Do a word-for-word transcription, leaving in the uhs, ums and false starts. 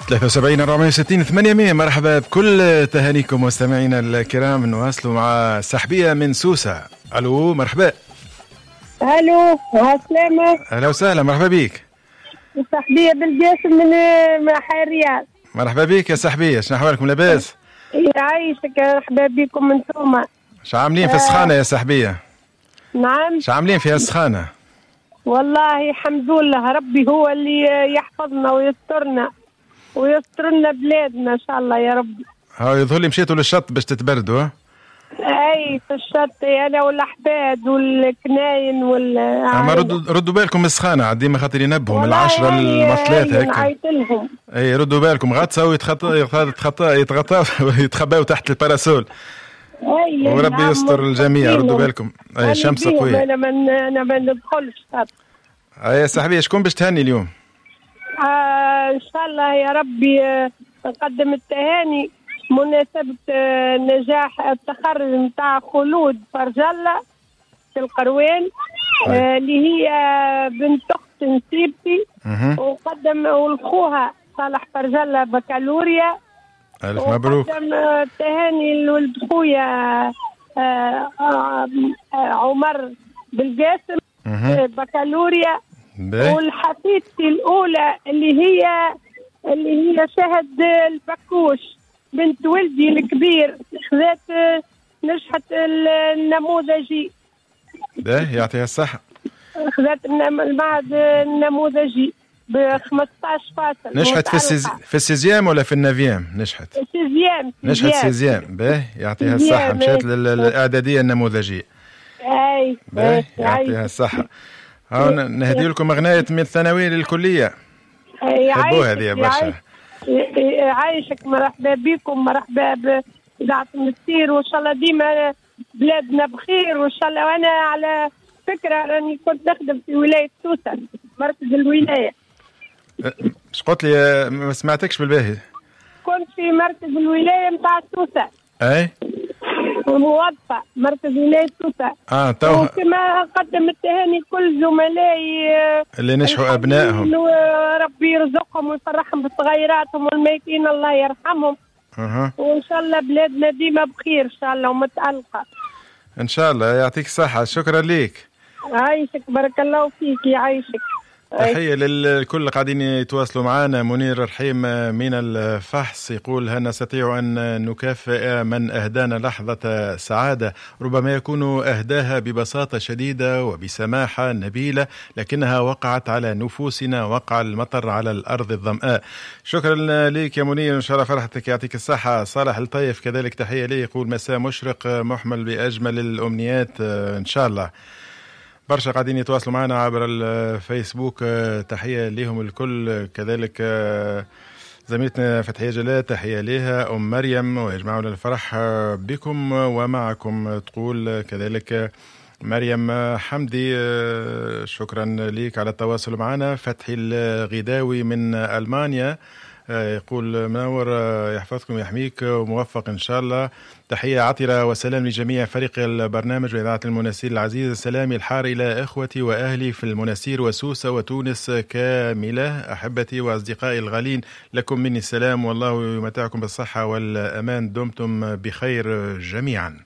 ثلاثة وسبعين أربعمائة وستين ثمانمائة. مرحبا بكل تهانيكم مستمعينا الكرام. نواصلوا مع سحبية من سوسة. ألو مرحبا. ألو عسلامة. أهلا وسهلا مرحبا بيك. سحبية بالجاسم من حي الرياض. مرحبا بيك يا سحبية، شنو أحوالكم لاباس؟ يعيشك مرحبا بكم من ثم. شو عاملين في السخانة يا سحبية؟ نعم. شو عاملين في السخانة؟ والله الحمد لله، ربي هو اللي يحفظنا ويسترنا ويسترنا بلادنا ان شاء الله يا رب. هاو يظهر لي مشيتوا للشط باش تتبردوا. اي في الشط انا والاحفاد والكناين وال اما ردوا ردوا بالكم من السخانه عاد ديما خاطر ينبهوا من العشرة للثلاثة هيك. نعيط لهم. اي ردوا بالكم غطسوا ويتخطى يتخطى يتغطى يتخباوا تحت الباراسول. اي وربي يستر الجميع. ردوا بالكم. اي الشمس قويه. انا ما انا ما ندخلش. اي صاحبي شكون باش تهني اليوم؟ آه ان شاء الله يا ربي. آه نقدم التهاني مناسبة آه نجاح التخرج نتاع خلود فرجلة في القروان، آه اللي هي بنت اخت نسيبتي، ونقدم ولخوها صالح فرجلة بكالوريا. الف مبروك. ونقدم التهاني لولد خويا آه آه آه عمر بالقاسم بكالوريا. والحفيدتي الأولى اللي هي اللي هي شهد البكوش بنت ولدي الكبير خذات نجحت النموذجي. ده يعطيها الصحة. خذات المعهد النموذجي ب خمسطاش فاصل. نجحت في السيز... في السيزيام ولا في النافيام؟ نجحت السيزيام. نجحت سيزيام. به يعطيها الصحة. مشات للإعدادية النموذجية. اي به يعطيها الصحة. هاو نهدي لكم أغنية من الثانوية للكلية. حبوها هذه برشا. عايشك مرحبا بكم، مرحبا بإذاعة المسير، وإن شاء الله ديما بلادنا بخير وإن شاء الله. وأنا على فكرة راني كنت نخدم في ولاية سوسة مركز الولاية. اش قلت لي؟ ما سمعتكش بالباهي. كنت في مركز الولاية متاع سوسة. أي موظفة مركز ولاية سوسة. اه تو وكما قدم التهاني كل زملائي اللي نشحوا ابنائهم، وربي يرزقهم ويفرحهم بصغيراتهم والميتين الله يرحمهم. اها وان شاء الله بلادنا ديما بخير ان شاء الله ومتألقة ان شاء الله. يعطيك الصحة. شكرا ليك. عايشك بارك الله فيك. يعيشك. تحية للكل قاعدين يتواصلوا معنا. منير رحيم من الفحص يقول: هل نستطيع أن نكافئ من أهدانا لحظة سعادة ربما يكون أهداها ببساطة شديدة وبسماحة نبيلة لكنها وقعت على نفوسنا وقع المطر على الأرض الظمآء. شكرا لك يا منير، إن شاء الله فرحتك. يعطيك الصحة. صالح الطيف كذلك تحية لي، يقول: مساء مشرق محمل بأجمل الأمنيات إن شاء الله. برشا قاعدين يتواصلوا معنا عبر الفيسبوك. تحية لهم الكل. كذلك زميلتنا فتحية جلال تحية لها. أم مريم: ويجمعنا الفرح بكم ومعكم. تقول كذلك مريم حمدي: شكرا لك على التواصل معنا. فتحي الغداوي من ألمانيا يقول: منور يحفظكم يحميك وموفق إن شاء الله. تحية عطرة وسلام لجميع فريق البرنامج وإذاعة المناسير العزيزة. سلامي الحار إلى إخوتي وأهلي في المناسير وسوسة وتونس كاملة. أحبتي وأصدقائي الغالين، لكم مني السلام والله يمتعكم بالصحة والأمان. دمتم بخير جميعا.